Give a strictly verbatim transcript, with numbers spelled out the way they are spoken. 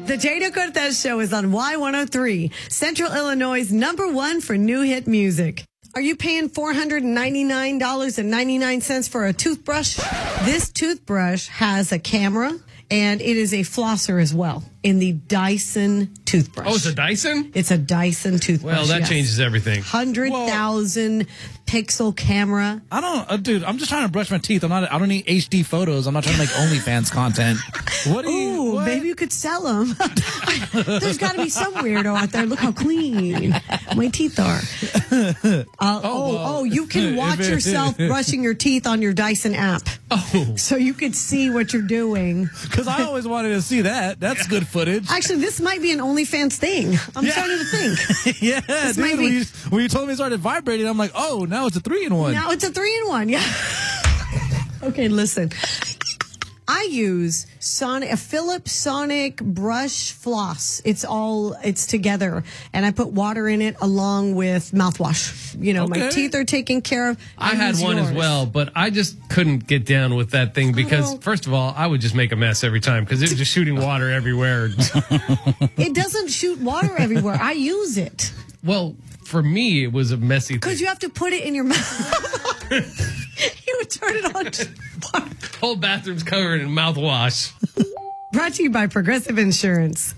The Jada Cortez Show is on Y one oh three, Central Illinois' number one for new hit music. Are you paying four hundred ninety-nine dollars and ninety-nine cents for a toothbrush? This toothbrush has a camera, and it is a flosser as well in the Dyson toothbrush. Oh, it's a Dyson? It's a Dyson toothbrush. Well, that yes. changes everything. one hundred thousand pixel camera. I don't, uh, dude, I'm just trying to brush my teeth. I'm not, I don't need H D photos. I'm not trying to make OnlyFans content. What do you, Ooh, what? maybe you could sell them. There's got to be some weirdo out there. Look how clean my teeth are. Uh, oh, oh, well. oh, you can watch If it- yourself brushing your teeth on your Dyson app. Oh. So you could see what you're doing. Because I always wanted to see that. That's good footage. Actually, this might be an OnlyFans thing. I'm Yeah. starting to think. Yeah, This dude, might when be- you, when you told me it started vibrating, I'm like, oh, now it's a three in one. Now it's a three in one. Yeah. Okay, listen. I use Sonic, a Philips Sonic brush floss. It's all, it's together. And I put water in it along with mouthwash. You know, my Okay. teeth are taken care of. I had use one as yours. well, but I just couldn't get down with that thing because, Oh. first of all, I would just make a mess every time because it was just shooting water everywhere. It doesn't shoot water everywhere. I use it. Well, for me, it was a messy thing. Because you have to put it in your mouth. You would turn it on. Whole bathroom's covered in mouthwash. Brought to you by Progressive Insurance.